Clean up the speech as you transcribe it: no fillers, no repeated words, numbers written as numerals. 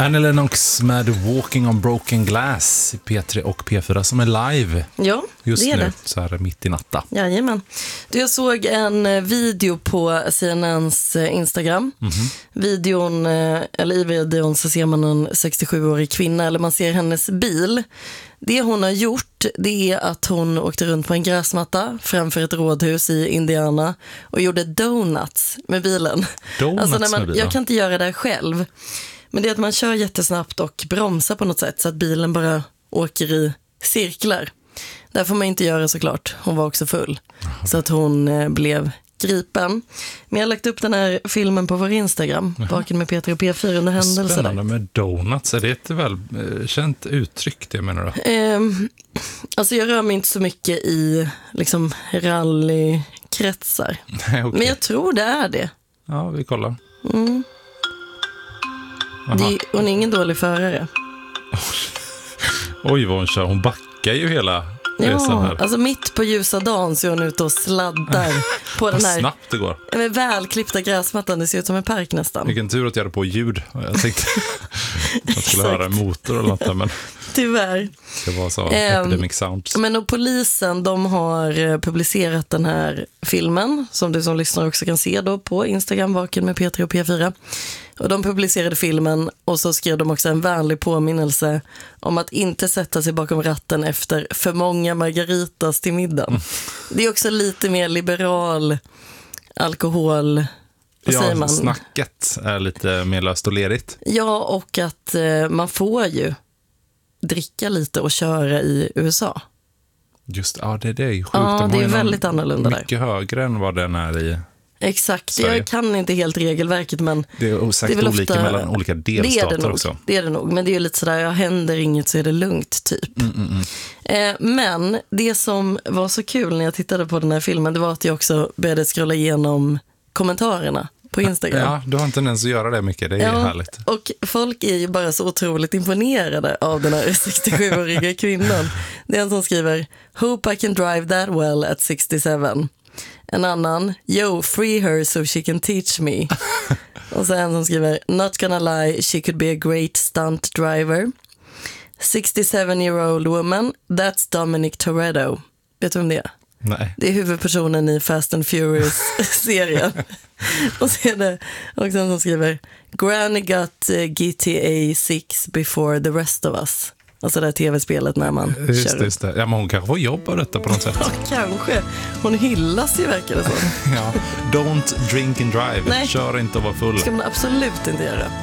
Annie Lennox med Walking on Broken Glass i P3 och P4 som är live. Ja, just det är nu, det. så här mitt i natta. Jajamän. Jag såg en video på CNNs Instagram. Videon, eller i videon så ser man en 67-årig kvinna, eller man ser hennes bil. Det hon har gjort, det är att hon åkte runt på en gräsmatta framför ett rådhus i Indiana och gjorde donuts med bilen. Donuts alltså med bilen? Jag kan inte göra det själv. Men det är att man kör jättesnabbt och bromsar på något sätt så att bilen bara åker i cirklar. Där får man inte göra såklart. Hon var också full. Så att hon blev gripen. Men jag har lagt upp den här filmen på vår Instagram. Vaken med Peter och P4 under händelser. Spännande med donuts. Är det ett välkänt uttryck det menar du? Alltså jag rör mig inte så mycket i liksom rallykretsar. Nej, okay. Men jag tror det är det. Ja, vi kollar. Hon är ingen dålig förare. Oj, vad hon kör. Hon backar ju hela resan här. Alltså mitt på ljusa dagen så är hon ute och sladdar på den här snabbt det går. Med välklippta gräsmattan. Det ser ut som en park nästan. Vilken tur att jag hade på ljud. Jag tänkte att jag skulle höra en motor eller något, men tyvärr. Det var så epidemic sounds. Men och polisen, de har publicerat den här filmen som du som lyssnar också kan se då på Instagram, Vaken med P3 och P4. Och de publicerade filmen och så skrev de också en vänlig påminnelse om att inte sätta sig bakom ratten efter för många margaritas till middagen. Det är också lite mer liberal alkohol. Säger man? Snacket är lite mer löst och lerigt. Ja, och att man får ju dricka lite och köra i USA. Just, ja, det är ju sjukt. Ja, det är väldigt annorlunda där. Mycket högre än vad den är i Exakt, Sverige. Jag kan inte helt regelverket, men det är säkert väl olika ofta, mellan olika delstater också. Det är det nog, men det är lite sådär, jag händer inget så är det lugnt typ. Men det som var så kul när jag tittade på den här filmen, det var att jag också började scrolla igenom kommentarerna på Instagram. Ja, du har inte ens att göra det mycket, det är härligt. Och folk är ju bara så otroligt imponerade av den här 67-åriga kvinnan. Det är en som skriver, hope I can drive that well at 67. En annan, yo, free her so she can teach me. Och så en som skriver, not gonna lie, she could be a great stunt driver. 67-year-old woman, that's Dominic Toretto. Vet du vem det är? Nej. Det är huvudpersonen i Fast and Furious-serien. Och så är det också en som skriver, Granny got GTA 6 before the rest of us. Alltså det här tv-spelet när man kör. Just det. Ja, men hon kanske får jobb av detta på något sätt. Ja, kanske. Hon hyllas ju, verkar det så. Ja. Don't drink and drive. Nej. Kör inte och var full. Det ska man absolut inte göra.